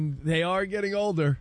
They are getting older.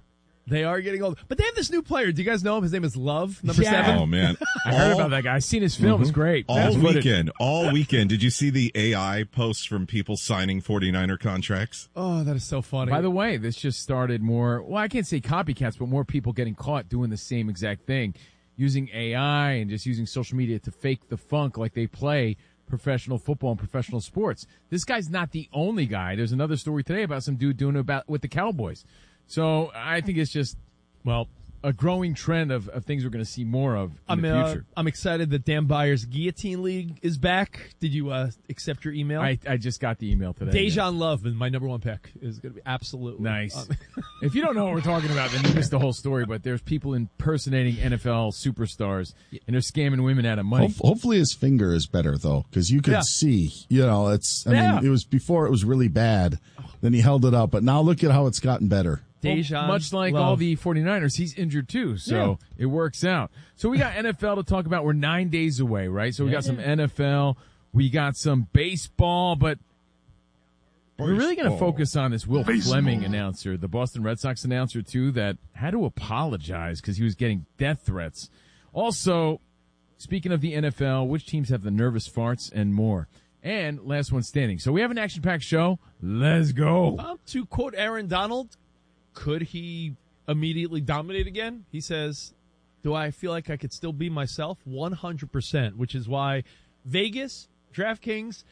But they have this new player. Do you guys know him? His name is Love, number Yeah. 7. Oh, man. I heard about that guy. I've seen his film. It's great. All weekend. Did you see the AI posts from people signing 49er contracts? Oh, that is so funny. By the way, this just started more, well, I can't say copycats, but more people getting caught doing the same exact thing, using AI and just using social media to fake the funk like they play professional football and professional sports. This guy's not the only guy. There's another story today about some dude doing it with the Cowboys. So I think it's just, well, a growing trend of things we're going to see more of in the future. I'm excited that Dan Byers' Guillotine League is back. Did you accept your email? I just got the email today. Dejan Love, my number 1 pick, is going to be absolutely nice. If you don't know what we're talking about, then you missed the whole story. But there's people impersonating NFL superstars, and they're scamming women out of money. Hopefully his finger is better, though, because you could see, it's, I mean, it was before it was really bad. Then he held it up, but now look at how it's gotten better. Dejan much like Love. all the 49ers, he's injured too, so it works out. So we got NFL to talk about. We're 9 days away, right? So we got some NFL, we got some baseball, but we're really going to focus on this Will Fleming announcer, the Boston Red Sox announcer too, that had to apologize because he was getting death threats. Also, speaking of the NFL, which teams have the nervous farts and more. And last one standing. So we have an action-packed show. Let's go. To quote Aaron Donald, could he immediately dominate again? He says, do I feel like I could still be myself? 100%, which is why Vegas, DraftKings,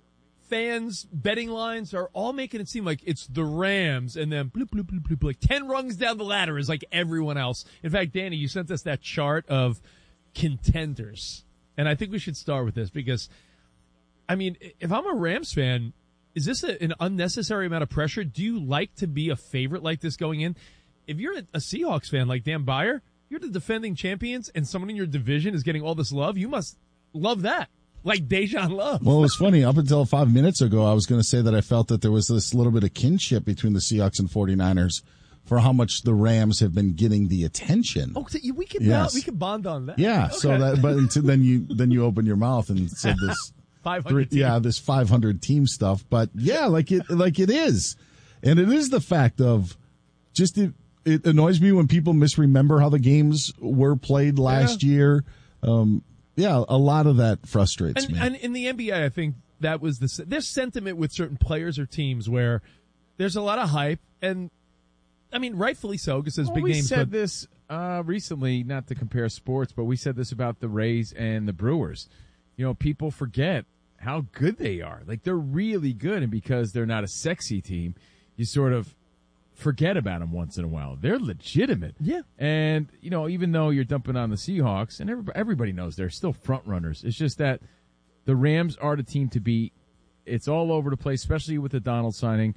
fans, betting lines are all making it seem like it's the Rams and then bloop, bloop, bloop, bloop, like 10 rungs down the ladder is like everyone else. In fact, Danny, you sent us that chart of contenders. And I think we should start with this because, I mean, if I'm a Rams fan, is this an unnecessary amount of pressure? Do you like to be a favorite like this going in? If you're a Seahawks fan like Dan Byer, you're the defending champions, and someone in your division is getting all this love. You must love that, like Dejan Love. Well, it was funny. Up until 5 minutes ago, I was going to say that I felt that there was this little bit of kinship between the Seahawks and 49ers for how much the Rams have been getting the attention. Oh, we could bond on that. Yeah. Okay. So that, but then you open your mouth and said this. 500 this 500 team stuff, but like it is, and it is the fact of just it annoys me when people misremember how the games were played last year. A lot of that frustrates me. And in the NBA, I think that was there's sentiment with certain players or teams where there's a lot of hype, and I mean rightfully so because there's big names. We said this recently, not to compare sports, but we said this about the Rays and the Brewers. You know, people forget how good they are. Like, they're really good, and because they're not a sexy team, you sort of forget about them once in a while. They're legitimate. Yeah. And, even though you're dumping on the Seahawks, and everybody knows they're still front runners, it's just that the Rams are the team to beat. It's all over the place, especially with the Donald signing.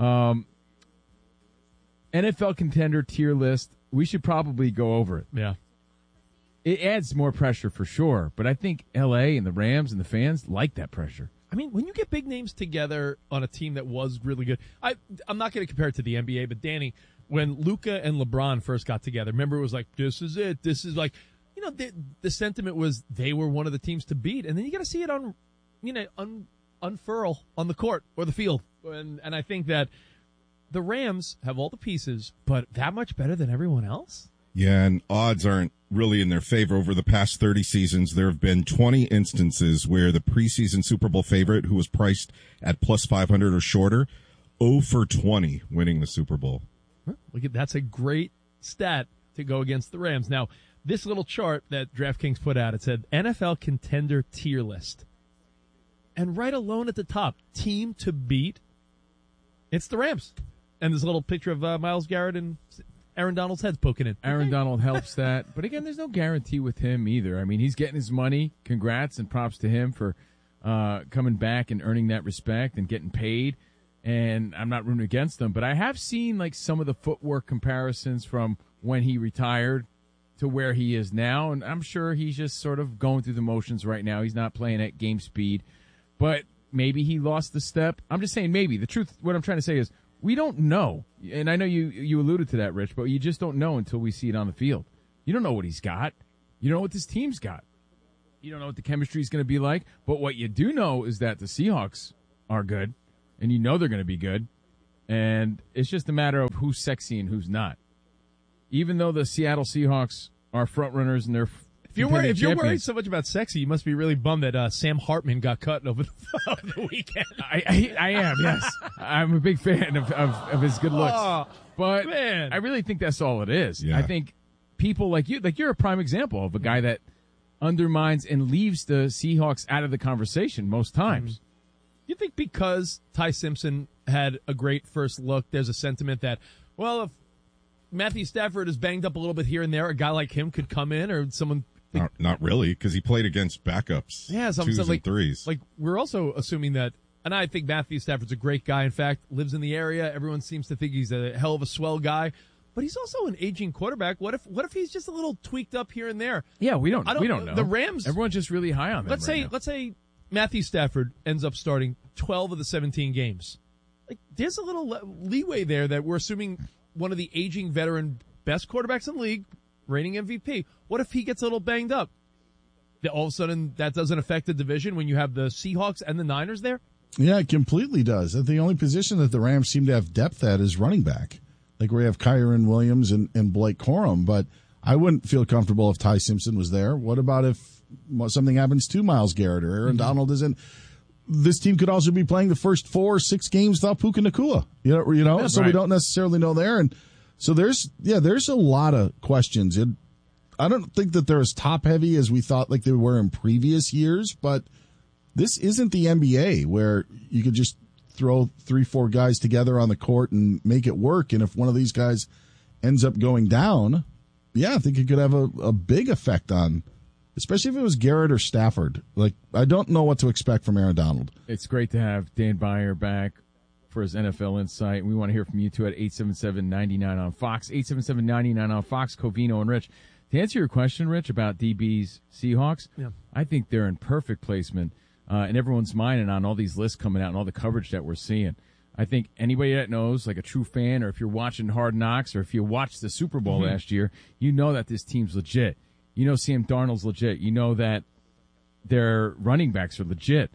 NFL contender tier list, we should probably go over it. Yeah. It adds more pressure for sure, but I think L.A. and the Rams and the fans like that pressure. I mean, when you get big names together on a team that was really good, I'm not going to compare it to the NBA, but Danny, when Luka and LeBron first got together, remember it was like, this is it. This is like, the sentiment was they were one of the teams to beat, and then you got to see it unfurl on the court or the field, and I think that the Rams have all the pieces, but that much better than everyone else. Yeah, and odds aren't really in their favor. Over the past 30 seasons, there have been 20 instances where the preseason Super Bowl favorite, who was priced at plus 500 or shorter, 0 for 20 winning the Super Bowl. That's a great stat to go against the Rams. Now, this little chart that DraftKings put out, it said NFL contender tier list. And right alone at the top, team to beat, it's the Rams. And this little picture of Myles Garrett and Aaron Donald's head's poking in. Aaron Donald helps that. But again, there's no guarantee with him either. I mean, he's getting his money. Congrats and props to him for coming back and earning that respect and getting paid. And I'm not rooting against him. But I have seen like some of the footwork comparisons from when he retired to where he is now. And I'm sure he's just sort of going through the motions right now. He's not playing at game speed. But maybe he lost the step. I'm just saying maybe. The truth, what I'm trying to say is, we don't know, and I know you alluded to that, Rich, but you just don't know until we see it on the field. You don't know what he's got. You don't know what this team's got. You don't know what the chemistry is going to be like, but what you do know is that the Seahawks are good, and you know they're going to be good. And it's just a matter of who's sexy and who's not. Even though the Seattle Seahawks are front runners and they're if you're worried so much about sexy, you must be really bummed that Sam Hartman got cut over the weekend. I am, yes. I'm a big fan of his good looks. Oh, but man. I really think that's all it is. Yeah. I think people like you're a prime example of a guy that undermines and leaves the Seahawks out of the conversation most times. You think because Ty Simpson had a great first look, there's a sentiment that, well, if Matthew Stafford is banged up a little bit here and there, a guy like him could come in, or someone. Not really, because he played against backups. Yeah, twos and threes. Like we're also assuming that, and I think Matthew Stafford's a great guy. In fact, lives in the area. Everyone seems to think he's a hell of a swell guy. But he's also an aging quarterback. What if he's just a little tweaked up here and there? Yeah, we don't know. The Rams. Everyone's just really high on them. Let's say Matthew Stafford ends up starting 12 of the 17 games. Like there's a little leeway there that we're assuming one of the aging veteran best quarterbacks in the league, reigning MVP. What if he gets a little banged up? All of a sudden, that doesn't affect the division when you have the Seahawks and the Niners there? Yeah, it completely does. The only position that the Rams seem to have depth at is running back. Like we have Kyron Williams and Blake Corum, but I wouldn't feel comfortable if Ty Simpson was there. What about if something happens to Myles Garrett or Aaron Donald isn't? This team could also be playing the first 4 or 6 games without Puka Nacua. You know, That's so right. we don't necessarily know there. And so there's a lot of questions. I don't think that they're as top heavy as we thought like they were in previous years, but this isn't the NBA where you could just throw 3-4 guys together on the court and make it work. And if one of these guys ends up going down, I think it could have a big effect on, especially if it was Garrett or Stafford. Like, I don't know what to expect from Aaron Donald. It's great to have Dan Beyer back for his NFL insight. We want to hear from you too at 877-99 on Fox, 877-99 on Fox, Covino and Rich. To answer your question, Rich, about DB's Seahawks, I think they're in perfect placement in everyone's mind and on all these lists coming out and all the coverage that we're seeing. I think anybody that knows, like a true fan, or if you're watching Hard Knocks, or if you watched the Super Bowl last year, you know that this team's legit. You know Sam Darnold's legit. You know that their running backs are legit.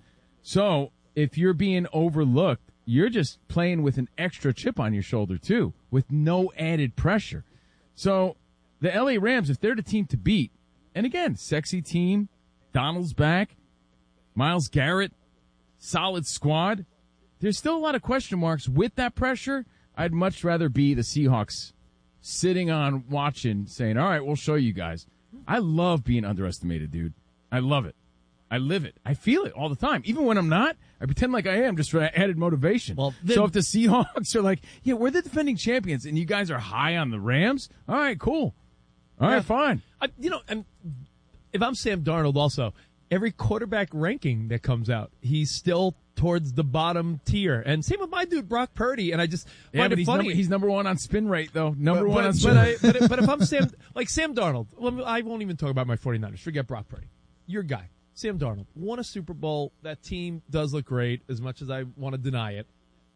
So if you're being overlooked, you're just playing with an extra chip on your shoulder, too, with no added pressure. So the LA Rams, if they're the team to beat, and again, sexy team, Donald's back, Myles Garrett, solid squad, there's still a lot of question marks. With that pressure, I'd much rather be the Seahawks sitting on watching, saying, all right, we'll show you guys. I love being underestimated, dude. I love it. I live it. I feel it all the time. Even when I'm not, I pretend like I am just for added motivation. Well, so if the Seahawks are like, yeah, we're the defending champions, and you guys are high on the Rams, all right, cool. All right, fine. And if I'm Sam Darnold also, every quarterback ranking that comes out, he's still towards the bottom tier. And same with my dude, Brock Purdy. And I just find it funny. He's number 1 on spin rate, though. Number 1 on spin rate. But if I'm Sam Darnold, I won't even talk about my 49ers. Forget Brock Purdy. Your guy, Sam Darnold, won a Super Bowl. That team does look great, as much as I want to deny it.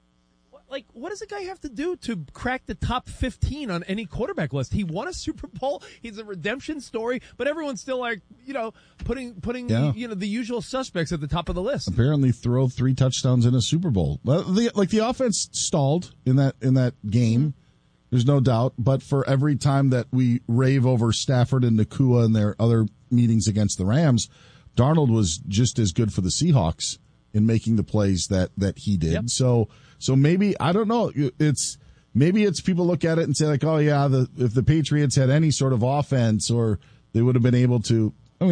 Like, what does a guy have to do to crack the top 15 on any quarterback list? He won a Super Bowl. He's a redemption story, but everyone's still like, putting the usual suspects at the top of the list. Apparently throw 3 touchdowns in a Super Bowl. The offense stalled in that game. There's no doubt. But for every time that we rave over Stafford and Nacua and their other meetings against the Rams, Darnold was just as good for the Seahawks in making the plays that he did. Yep. So maybe, I don't know, it's people look at it and say like, oh yeah, if the Patriots had any sort of offense, or they would have been able to,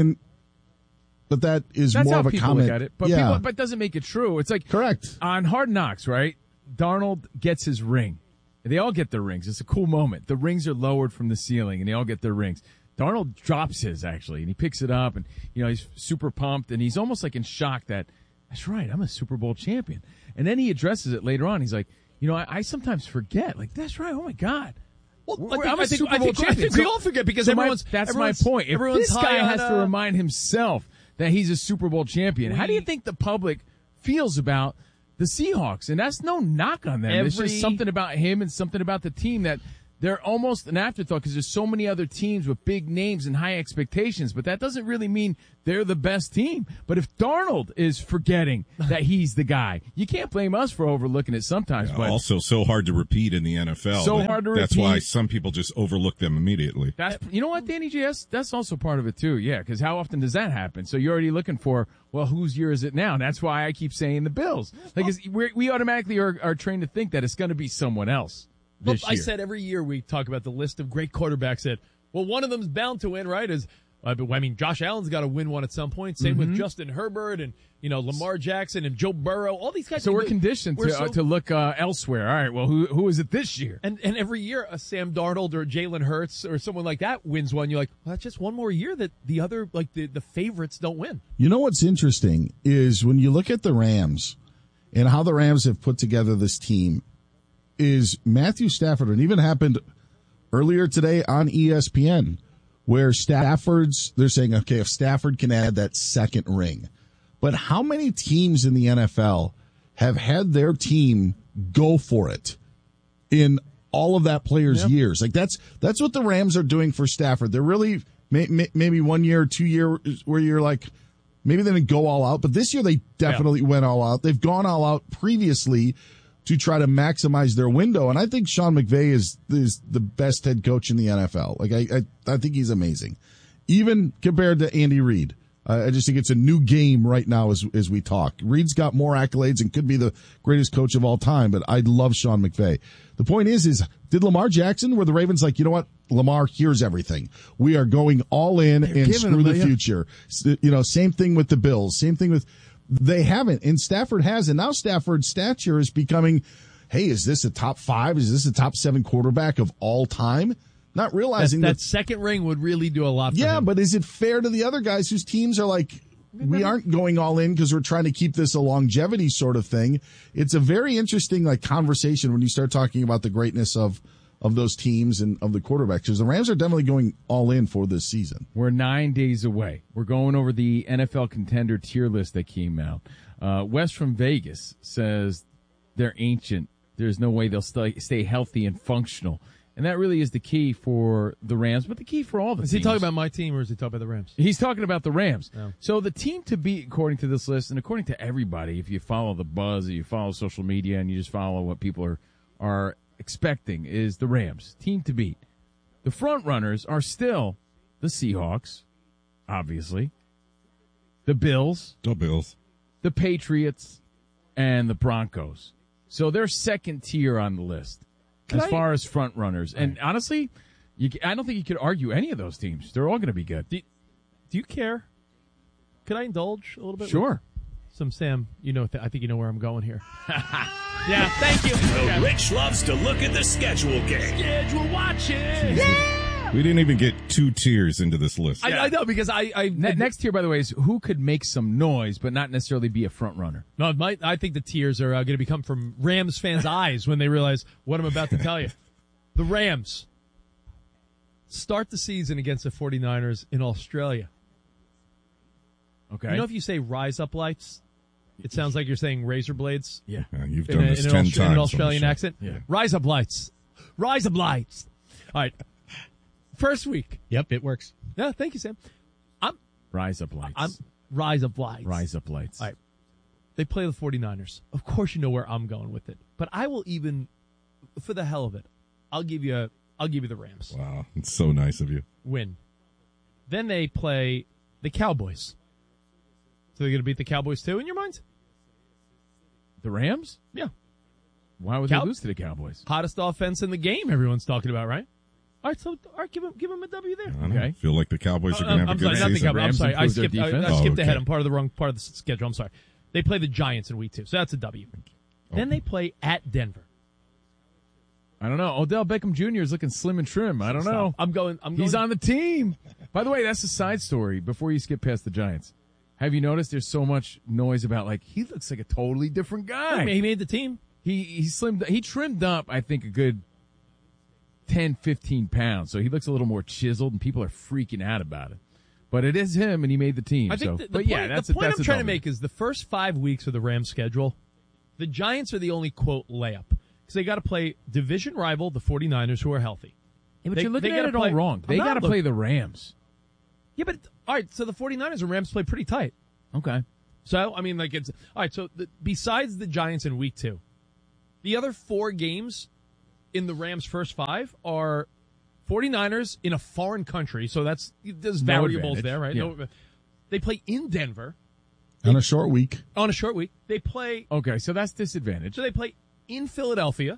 but that's more of a comment. Look at it. But but doesn't make it true. It's like, correct. On Hard Knocks, right? Darnold gets his ring. They all get their rings. It's a cool moment. The rings are lowered from the ceiling and they all get their rings. Darnold drops his actually, and he picks it up, and he's super pumped, and he's almost like in shock that, that's right, I'm a Super Bowl champion. And then he addresses it later on. He's like, I sometimes forget. Like, that's right. Oh my God. Well, I'm a Super Bowl champion. I think we all forget because that's my point. If this guy has to remind himself that he's a Super Bowl champion, how do you think the public feels about the Seahawks? And that's no knock on them. It's just something about him and something about the team that they're almost an afterthought because there's so many other teams with big names and high expectations, but that doesn't really mean they're the best team. But if Darnold is forgetting that he's the guy, you can't blame us for overlooking it sometimes. But Also, so hard to repeat in the NFL. So hard to That's repeat. why some people just overlook them immediately. you know what, Danny G? That's also part of it too. Yeah, because how often does that happen? So you're already looking for, well, whose year is it now? And that's why I keep saying the Bills. Like we automatically are trained to think that it's going to be someone else. Well, This I year. said every year we talk about the list of great quarterbacks that, well, one of them's bound to win, right? Josh Allen's got to win one at some point. Same with Justin Herbert and, Lamar Jackson and Joe Burrow. All these guys. So we're conditioned to look elsewhere. All right, well, who is it this year? And every year a Sam Darnold or Jalen Hurts or someone like that wins one. You're like, well, that's just one more year that the other, like the favorites don't win. You know what's interesting is when you look at the Rams and how the Rams have put together this team is Matthew Stafford, and even happened earlier today on ESPN, where they're saying, okay, if Stafford can add that second ring. But how many teams in the NFL have had their team go for it in all of that player's years? Like that's what the Rams are doing for Stafford. They're really maybe 1 year, 2 years where you're like, maybe they didn't go all out, but this year they definitely went all out. They've gone all out previously to try to maximize their window. And I think Sean McVay is the best head coach in the NFL. Like I think he's amazing, even compared to Andy Reid. I just think it's a new game right now as we talk. Reid's got more accolades and could be the greatest coach of all time, but I love Sean McVay. The point is did Lamar Jackson, were the Ravens like, you know what, Lamar, here's everything. We are going all in and screw the future. Same thing with the Bills. Same thing with, they haven't, and Stafford has, and now Stafford's stature is becoming, hey, is this a top 5? Is this a top 7 quarterback of all time? Not realizing that second ring would really do a lot for him. Yeah, but is it fair to the other guys whose teams are like, we aren't going all in because we're trying to keep this a longevity sort of thing? It's a very interesting conversation when you start talking about the greatness of those teams and of the quarterbacks, because the Rams are definitely going all in for this season. We're 9 days away. We're going over the NFL contender tier list that came out. Wes from Vegas says they're ancient. There's no way they'll stay healthy and functional. And that really is the key for the Rams, but the key for all the teams. Is he talking about my team or is he talking about the Rams? He's talking about the Rams. Oh. So the team to beat, according to this list, and according to everybody, if you follow the buzz, or you follow social media, and you just follow what people are expecting, is the Rams. Team to beat. The front runners are still the Seahawks, obviously, the Bills, the Patriots, and the Broncos. So they're second tier on the list as far as front runners. And honestly, I don't think you could argue any of those teams. They're all going to be good. Do you care? Could I indulge a little bit? Sure. Some Sam, I think you know where I'm going here. Yeah, thank you. Well, Rich loves to look at the schedule game. Schedule watching. Yeah. We didn't even get 2 tiers into this list. I know, because Next tier, by the way, is who could make some noise but not necessarily be a front runner. No, I think the tears are going to become from Rams fans' eyes when they realize what I'm about to tell you. The Rams start the season against the 49ers in Australia. Okay. You know, if you say Rise Up Lights, it sounds like you're saying razor blades. Yeah. You've done this 10 times. In an on Australian the show. accent. Yeah. Rise Up Lights. Rise Up Lights. All right. First week. Yep, it works. Yeah, thank you, Sam. Rise up lights. Rise Up Lights. Rise up lights. All right. They play the 49ers. Of course you know where I'm going with it. But I will even, for the hell of it, I'll give you the Rams. Wow, it's so nice of you. Win. Then they play the Cowboys. So they're going to beat the Cowboys too, in your mind? The Rams? Yeah. Why would they lose to the Cowboys? Hottest offense in the game, everyone's talking about, right? All right, give him a W there. I don't feel like the Cowboys are going to have a good not the season. Cowboys. I'm sorry. I Rams skipped improve their defense? I skipped Oh, ahead. okay. I'm part of the wrong part of the schedule. I'm sorry. They play the Giants in week 2, so that's a W. Then they play at Denver. I don't know. Odell Beckham Jr. is looking slim and trim. I don't know. I'm going. He's on the team. By the way, that's a side story before you skip past the Giants. Have you noticed there's so much noise about, he looks like a totally different guy. He made the team. He trimmed up, I think, a good 10, 15 pounds. So he looks a little more chiseled, and people are freaking out about it. But it is him, and he made the team. I think the point I'm trying to make is the first 5 weeks of the Rams schedule, the Giants are the only, quote, layup. because they got to play division rival, the 49ers, who are healthy. Yeah, but They- you're looking they at gotta it all play- wrong. They I'm got not to play the Rams. Yeah, but all right. So the 49ers and Rams play pretty tight. Okay. So I mean, like it's all right. So besides the Giants in week 2, the other 4 games in the Rams' first 5 are 49ers in a foreign country. So there's No variables advantage. there, right? Yeah. No, they play in Denver On a short week. on a short week. They play Okay, so that's disadvantage. So they play in Philadelphia,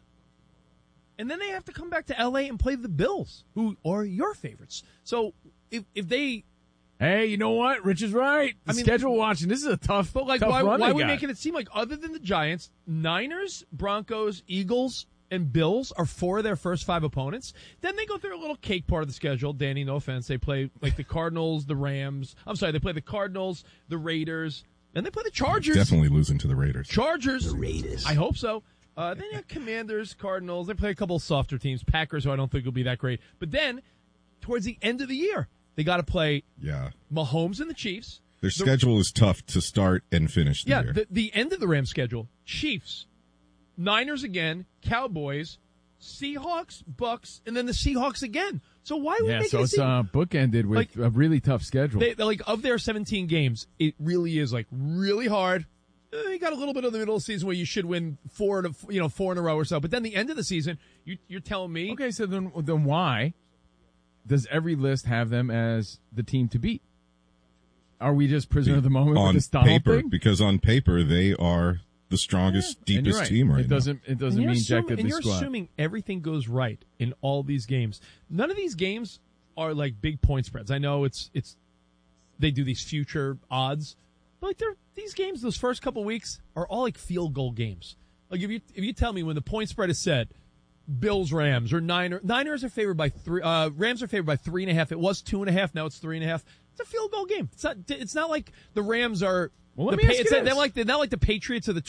and then they have to come back to L.A. and play the Bills, who are your favorites. So if they, Hey, you know what? Rich is right. The schedule watching. This is a tough, but like tough why run are they we got. making it seem like other than the Giants, Niners, Broncos, Eagles, and Bills are 4 of their first 5 opponents? Then they go through a little cake part of the schedule. Danny, no offense, they play like the Cardinals, the Rams. I'm sorry, they play the Cardinals, the Raiders, and they play the Chargers. Definitely losing to the Raiders. Chargers. The Raiders. I hope so. Then you have Commanders, Cardinals. They play a couple of softer teams. Packers, who I don't think will be that great. But then, towards the end of the year, they got to play Yeah. Mahomes and the Chiefs. Their schedule is tough to start and finish the year. The end of the Rams schedule: Chiefs, Niners again, Cowboys, Seahawks, Bucks, and then the Seahawks again. So why would we make so it it's seem bookended with like- a really tough schedule. they like of their 17 games? It really is like really hard. You got a little bit of the middle of the season where you should win 4 in a row or so, but then the end of the season, you're telling me Okay, so then why does every list have them as the team to beat? Are we just prisoner of the moment on with this Donald paper, thing? because on paper they are the strongest, And you're deepest right. team right it doesn't And mean you're jack assuming, diddly you're squat. assuming everything goes right in all these games. None of these games are like big point spreads. I know it's they do these future odds, but like these games, those first couple weeks are all like field goal games. Like if you tell me when the point spread is set, Bills Rams or Niners are favored by 3. Rams are favored by 3.5. It was 2.5. Now it's 3.5. It's a field goal game. It's not like the Rams are. Well, let me ask you they're this. not like the Patriots of the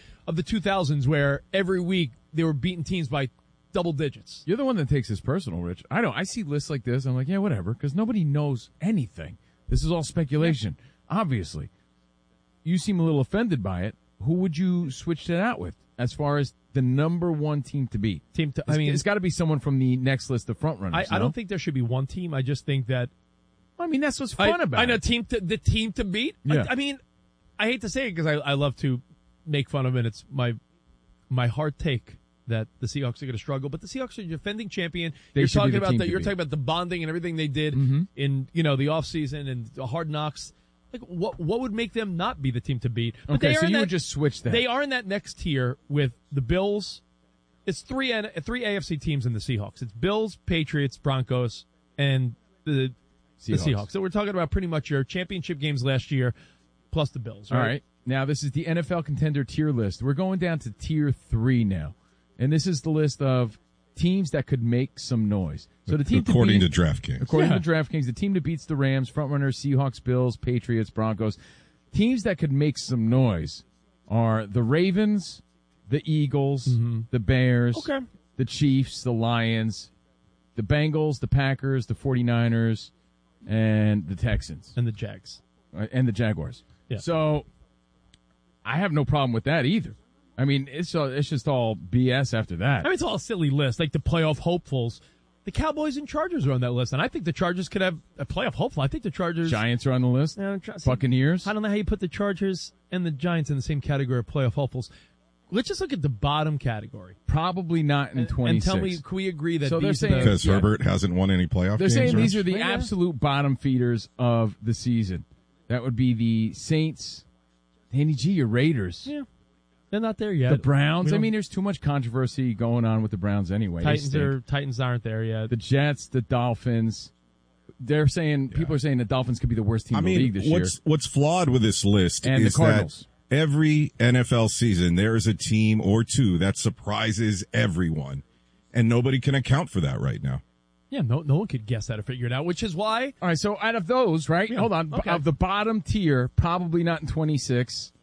2000s where every week they were beating teams by double digits. You're the one that takes this personal, Rich. I know. I see lists like this. I'm like, yeah, whatever, because nobody knows anything. This is all speculation, obviously. You seem a little offended by it. Who would you switch that out with as far as the number 1 team to beat? It's got to be someone from the next list of front runners. I don't think there should be one team. I just think that I mean, that's what's fun about I know it. the team to beat. Yeah. I mean, I hate to say it because I love to make fun of it. It's my hard take that the Seahawks are going to struggle, but the Seahawks are defending champion. They You're should be talking the about team the, to you're beat. talking about the bonding and everything they did in the offseason and the Hard Knocks. Like what would make them not be the team to beat? But Okay, they are so in you that, would just switch that. They are in that next tier with the Bills. It's three AFC teams in the Seahawks. It's Bills, Patriots, Broncos, and the Seahawks. So we're talking about pretty much your championship games last year plus the Bills. Right? All right. Now, this is the NFL contender tier list. We're going down to tier 3 now. And this is the list of teams that could make some noise. So the team according to to DraftKings. According to DraftKings, the team that beats the Rams, frontrunners, Seahawks, Bills, Patriots, Broncos. Teams that could make some noise are the Ravens, the Eagles, the Bears, Okay. the Chiefs, the Lions, the Bengals, the Packers, the 49ers, and the Texans. And the Jags. And the Jaguars. Yeah. So I have no problem with that either. I mean, it's just all BS after that. I mean, it's all a silly list, like the playoff hopefuls. The Cowboys and Chargers are on that list, and I think the Chargers could have a playoff hopeful. I think the Chargers... Giants are on the list. Buccaneers. I don't know how you put the Chargers and the Giants in the same category of playoff hopefuls. Let's just look at the bottom category. Probably not in And 26. tell me, can we agree that So they're these are saying- the- Because Herbert hasn't won any playoff They're games. saying these Rich? are the Yeah. absolute bottom feeders of the season. That would be the Saints, Danny G, your Raiders, Yeah. They're not there yet. the Browns. We I don't- mean, there's too much controversy going on with the Browns anyway. They stink. Titans aren't there yet. The Jets, the Dolphins. They're saying people are saying the Dolphins could be the worst team I in the league mean, this year. what's flawed with this list And the is that Cardinals. every NFL season there is a team or two that surprises everyone, and nobody can account for that right now. Yeah, no one could guess that or figure it out, which is why... All right, so out of those, right? Yeah, Hold on. okay. Of the bottom tier, probably not in 26,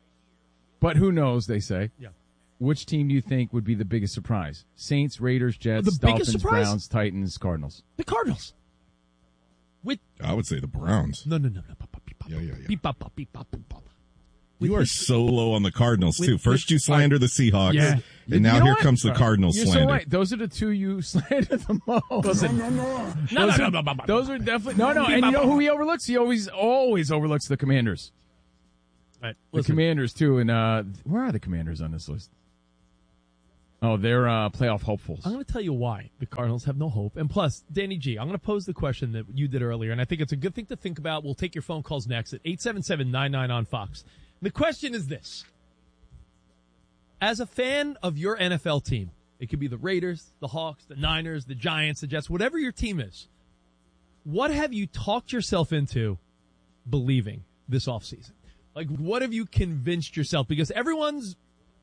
but who knows, they say. Yeah. Which team do you think would be the biggest surprise? Saints, Raiders, Jets, The biggest Dolphins, surprise? Browns, Titans, Cardinals. The Cardinals. With I would say the Browns. no. Yeah. Beep, bop, bop, beep, bop, beep, bop. You are so low on the Cardinals, too. First you slander the Seahawks, Yeah. and now here comes the Cardinals You're slander. so right. Those are the two you slander the most. Listen, Those are definitely no. And you know who he overlooks? He always overlooks the Commanders. Right. The Listen, Commanders too. And where are the Commanders on this list? Oh, they're playoff hopefuls. I'm going to tell you why the Cardinals have no hope. And plus, Danny G, I'm going to pose the question that you did earlier, and I think it's a good thing to think about. We'll take your phone calls next at 877-99-on-Fox. The question is this. As a fan of your NFL team, it could be the Raiders, the Hawks, the Niners, the Giants, the Jets, whatever your team is, what have you talked yourself into believing this offseason? Like, what have you convinced yourself? Because everyone's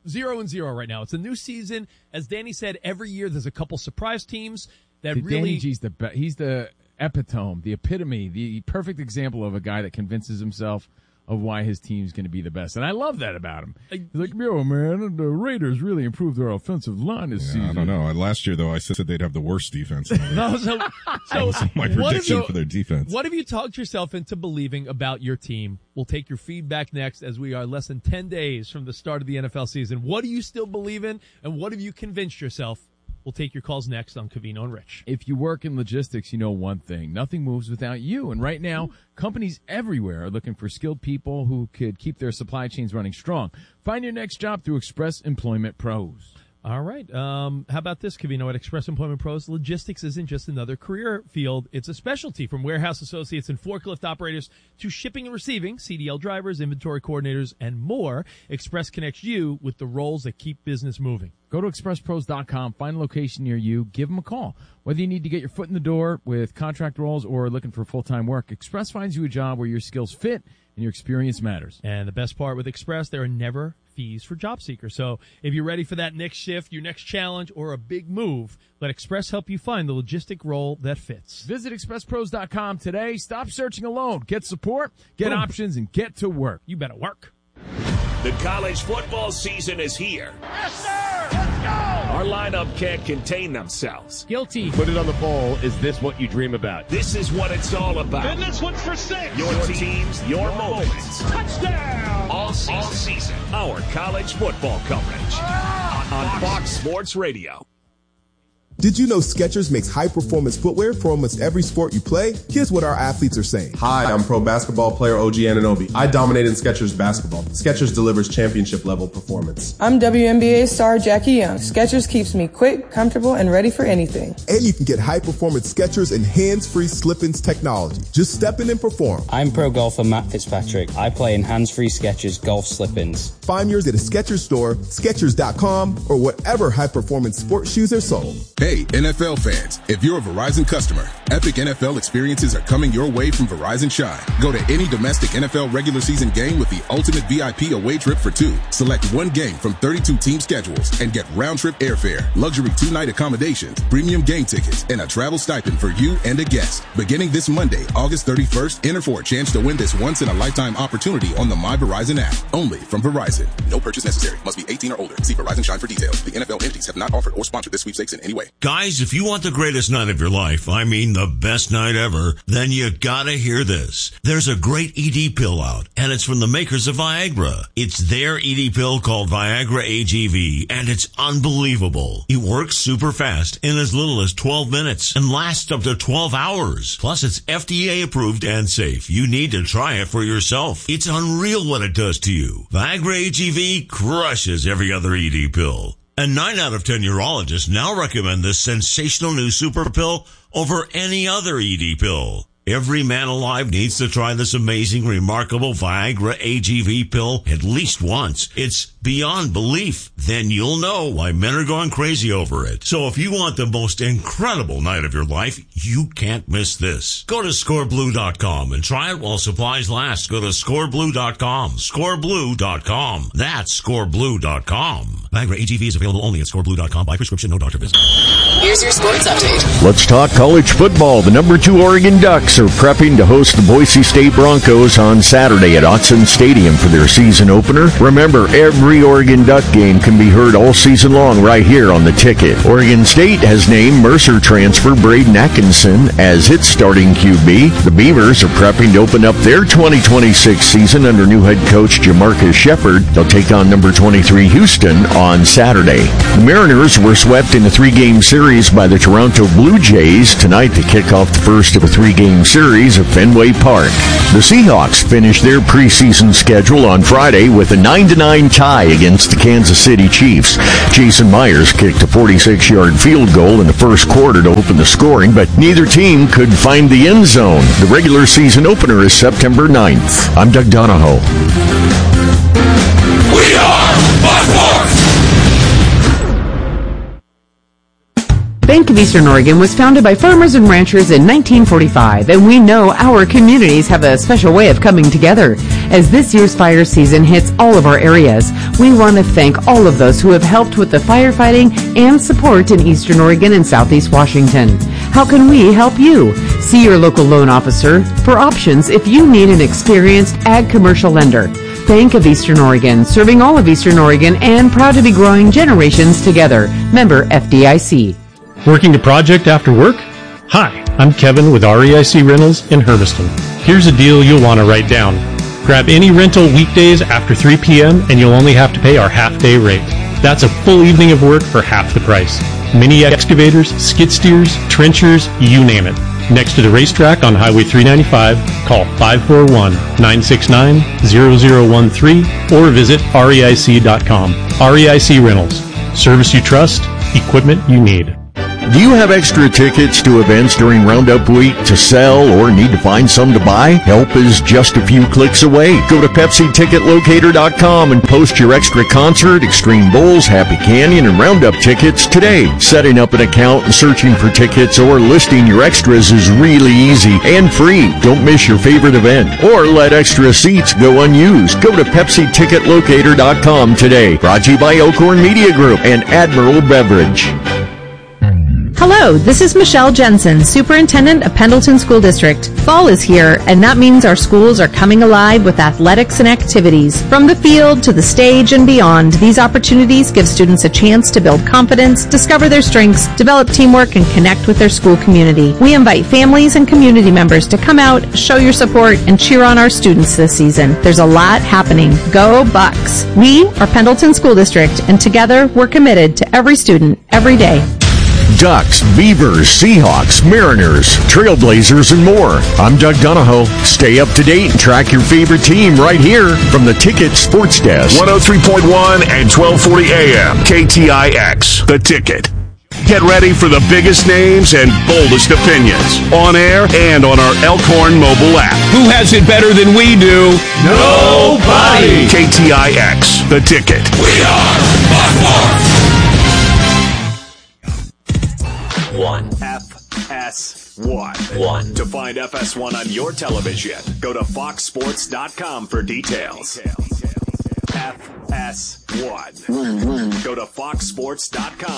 0-0 right now. It's a new season. As Danny said, every year there's a couple surprise teams that really... Danny G's he's the epitome, the epitome, the perfect example of a guy that convinces himself of why his team's going to be the best. And I love that about him. He's like, yo, man, the Raiders really improved their offensive line this season. I don't know. Last year, though, I said they'd have the worst defense. No, That was my prediction for their defense. What have you talked yourself into believing about your team? We'll take your feedback next as we are less than 10 days from the start of the NFL season. What do you still believe in, and what have you convinced yourself? We'll take your calls next on Covino and Rich. If you work in logistics, you know one thing. Nothing moves without you. And right now, companies everywhere are looking for skilled people who could keep their supply chains running strong. Find your next job through Express Employment Pros. All right. How about this, Covino? At Express Employment Pros, logistics isn't just another career field. It's a specialty, from warehouse associates and forklift operators to shipping and receiving, CDL drivers, inventory coordinators, and more. Express connects you with the roles that keep business moving. Go to expresspros.com, find a location near you, give them a call. Whether you need to get your foot in the door with contract roles or looking for full-time work, Express finds you a job where your skills fit and your experience matters. And the best part with Express, there are never fees for job seekers. So if you're ready for that next shift, your next challenge, or a big move, let Express help you find the logistic role that fits. Visit expresspros.com today. Stop searching alone. Get support, get options, and get to work. You better work. The college football season is here. Yes, sir! Let's go! Our lineup can't contain themselves. Guilty. Put it on the poll. Is this what you dream about? This is what it's all about. And this one's for 6. Your teams, your moments. Touchdown! All season. Our college football coverage on Fox Sports Radio. Did you know Skechers makes high-performance footwear for almost every sport you play? Here's what our athletes are saying. Hi, I'm pro basketball player OG Anunoby. I dominate in Skechers basketball. Skechers delivers championship-level performance. I'm WNBA star Jackie Young. Skechers keeps me quick, comfortable, and ready for anything. And you can get high-performance Skechers and hands-free slip-ins technology. Just step in and perform. I'm pro golfer Matt Fitzpatrick. I play in hands-free Skechers golf slip-ins. Find yours at a Skechers store, Skechers.com, or whatever high-performance sports shoes are sold. Hey, NFL fans, if you're a Verizon customer, epic NFL experiences are coming your way from Verizon Shine. Go to any domestic NFL regular season game with the ultimate VIP away trip for 2. Select one game from 32 team schedules and get round-trip airfare, luxury 2-night accommodations, premium game tickets, and a travel stipend for you and a guest. Beginning this Monday, August 31st, enter for a chance to win this once-in-a-lifetime opportunity on the My Verizon app. Only from Verizon. No purchase necessary. Must be 18 or older. See Verizon Shine for details. The NFL entities have not offered or sponsored this sweepstakes in any way. Guys, if you want the greatest night of your life, I mean the best night ever, then you gotta hear this. There's a great ED pill out, and it's from the makers of Viagra. It's their ED pill called Viagra AGV, and it's unbelievable. It works super fast in as little as 12 minutes and lasts up to 12 hours. Plus, it's FDA approved and safe. You need to try it for yourself. It's unreal what it does to you. Viagra AGV crushes every other ED pill. And 9 out of 10 urologists now recommend this sensational new super pill over any other ED pill. Every man alive needs to try this amazing, remarkable Viagra AGV pill at least once. It's beyond belief. Then you'll know why men are going crazy over it. So if you want the most incredible night of your life, you can't miss this. Go to scoreblue.com and try it while supplies last. Go to scoreblue.com. Scoreblue.com. That's scoreblue.com. Viagra AGV is available only at scoreblue.com by prescription, no doctor visit. Here's your sports update. Let's talk college football. The number 2 Oregon Ducks Seahawks are prepping to host the Boise State Broncos on Saturday at Autzen Stadium for their season opener. Remember, every Oregon Duck game can be heard all season long right here on The Ticket. Oregon State has named Mercer transfer Braden Atkinson as its starting QB. The Beavers are prepping to open up their 2026 season under new head coach Jamarcus Shepard. They'll take on number 23 Houston on Saturday. The Mariners were swept in a 3-game series by the Toronto Blue Jays. Tonight they kick off the first of a 3-game series at Fenway Park. The Seahawks finished their preseason schedule on Friday with a 9-9 tie against the Kansas City Chiefs. Jason Myers kicked a 46-yard field goal in the first quarter to open the scoring, but neither team could find the end zone. The regular season opener is September 9th. I'm Doug Donahoe. We are Fox Sports. Bank of Eastern Oregon was founded by farmers and ranchers in 1945, and we know our communities have a special way of coming together. As this year's fire season hits all of our areas, we want to thank all of those who have helped with the firefighting and support in Eastern Oregon and Southeast Washington. How can we help you? See your local loan officer for options if you need an experienced ag commercial lender. Bank of Eastern Oregon, serving all of Eastern Oregon and proud to be growing generations together. Member FDIC. Working a project after work? Hi, I'm Kevin with REIC Rentals in Hermiston. Here's a deal you'll want to write down. Grab any rental weekdays after 3 p.m. and you'll only have to pay our half-day rate. That's a full evening of work for half the price. Mini excavators, skid steers, trenchers, you name it. Next to the racetrack on Highway 395, call 541-969-0013 or visit reic.com. REIC Rentals. Service you trust, equipment you need. Do you have extra tickets to events during Roundup Week to sell or need to find some to buy? Help is just a few clicks away. Go to PepsiTicketLocator.com and post your extra concert, Extreme Bowls, Happy Canyon, and Roundup tickets today. Setting up an account and searching for tickets or listing your extras is really easy and free. Don't miss your favorite event or let extra seats go unused. Go to PepsiTicketLocator.com today. Brought to you by Elkhorn Media Group and Admiral Beverage. Hello, this is Michelle Jensen, Superintendent of Pendleton School District. Fall is here, and that means our schools are coming alive with athletics and activities. From the field to the stage and beyond, these opportunities give students a chance to build confidence, discover their strengths, develop teamwork, and connect with their school community. We invite families and community members to come out, show your support, and cheer on our students this season. There's a lot happening. Go Bucks! We are Pendleton School District, and together we're committed to every student, every day. Ducks, Beavers, Seahawks, Mariners, Trailblazers, and more. I'm Doug Donahoe. Stay up to date and track your favorite team right here from the Ticket Sports Desk. 103.1 and 1240 AM, KTIX, The Ticket. Get ready for the biggest names and boldest opinions on air and on our Elkhorn mobile app. Who has it better than we do? Nobody! KTIX, The Ticket. We are Fox Sports. FS1. To find FS1 on your television, go to foxsports.com for details. FS1. Go to foxsports.com.